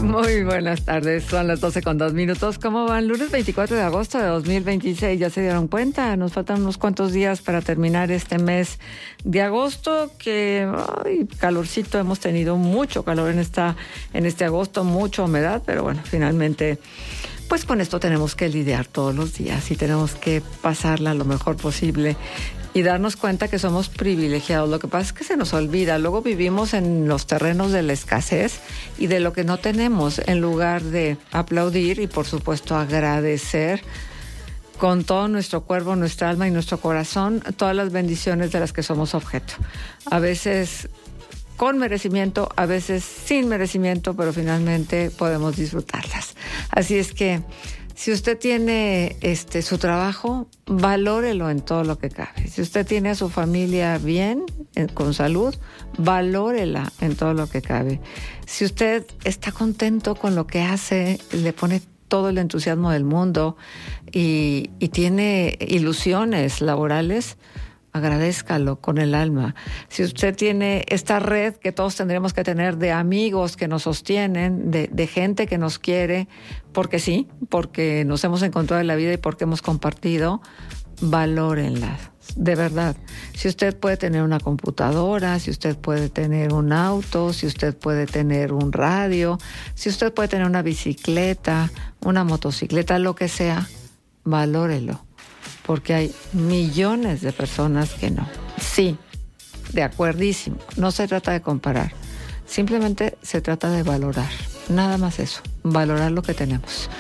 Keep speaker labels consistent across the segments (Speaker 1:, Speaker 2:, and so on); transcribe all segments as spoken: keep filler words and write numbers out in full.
Speaker 1: Muy buenas tardes, son las doce con dos minutos. ¿Cómo van? Lunes veinticuatro de agosto de dos mil veintiséis, ¿ya se dieron cuenta? Nos faltan unos cuantos días para terminar este mes de agosto, que, ay, calorcito, hemos tenido mucho calor en, esta, en este agosto, mucha humedad, pero bueno, finalmente, pues con esto tenemos que lidiar todos los días y tenemos que pasarla lo mejor posible y darnos cuenta que somos privilegiados. Lo que pasa es que se nos olvida. Luego vivimos en los terrenos de la escasez y de lo que no tenemos, en lugar de aplaudir y, por supuesto, agradecer con todo nuestro cuerpo, nuestra alma y nuestro corazón todas las bendiciones de las que somos objeto. A veces con merecimiento, a veces sin merecimiento, pero finalmente podemos disfrutarlas. Así es que si usted tiene este su trabajo, valórelo en todo lo que cabe. Si usted tiene a su familia bien, eh, con salud, valórela en todo lo que cabe. Si usted está contento con lo que hace, le pone todo el entusiasmo del mundo y, y tiene ilusiones laborales, agradézcalo con el alma. Si usted tiene esta red que todos tendremos que tener de amigos que nos sostienen, de, de gente que nos quiere, porque sí, porque nos hemos encontrado en la vida y porque hemos compartido, valórenlas, de verdad. Si usted puede tener una computadora, si usted puede tener un auto, si usted puede tener un radio, si usted puede tener una bicicleta, una motocicleta, lo que sea, valórelo. Porque hay millones de personas que no. Sí, de acuerdísimo. No se trata de comparar. Simplemente se trata de valorar. Nada más eso. Valorar lo que tenemos.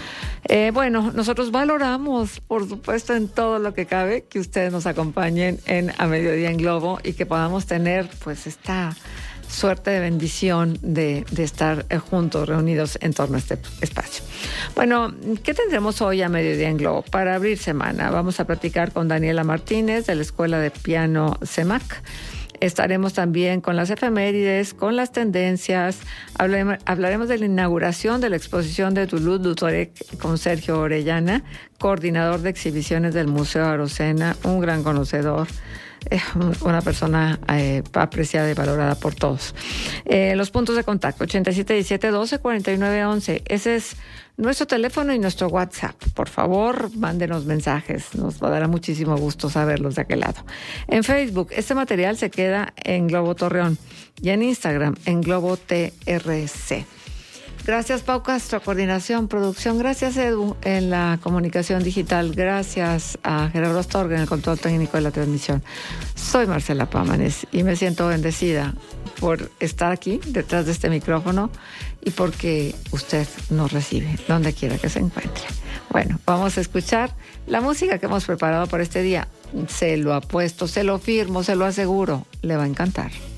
Speaker 1: Eh, bueno, nosotros valoramos, por supuesto, en todo lo que cabe, que ustedes nos acompañen en A Mediodía en Globo y que podamos tener, pues, esta suerte de bendición de, de estar juntos, reunidos en torno a este espacio. Bueno, ¿qué tendremos hoy a Mediodía en Globo? Para abrir semana, vamos a platicar con Daniela Martínez de la Escuela de Piano CEMAC. Estaremos también con las efemérides, con las tendencias. Hablaremos, hablaremos de la inauguración de la exposición de Toulouse-Lautrec con Sergio Orellana, coordinador de exhibiciones del Museo Arocena, un gran conocedor, eh, una persona eh, apreciada y valorada por todos. Eh, los puntos de contacto, ochenta y siete diecisiete doce cuarenta y nueve once. Ese es nuestro teléfono y nuestro WhatsApp. Por favor, mándenos mensajes. Nos dará muchísimo gusto saberlos de aquel lado. En Facebook, este material se queda en Globo Torreón y en Instagram, en Globo T R C. Gracias, Pau Castro, coordinación, producción. Gracias, Edu, en la comunicación digital. Gracias a Gerardo Astorga en el control técnico de la transmisión. Soy Marcela Pámanes y me siento bendecida por estar aquí detrás de este micrófono y porque usted nos recibe donde quiera que se encuentre. Bueno, vamos a escuchar la música que hemos preparado por este día. Se lo apuesto, se lo firmo, se lo aseguro. Le va a encantar.